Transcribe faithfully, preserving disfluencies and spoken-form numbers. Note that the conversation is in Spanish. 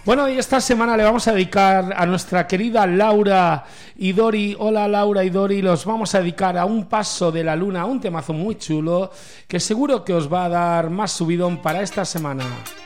Bueno, y esta semana le vamos a dedicar a nuestra querida Laura Idori. Hola Laura Idori, los vamos a dedicar a Un paso de la luna, un temazo muy chulo que seguro que os va a dar más subidón para esta semana.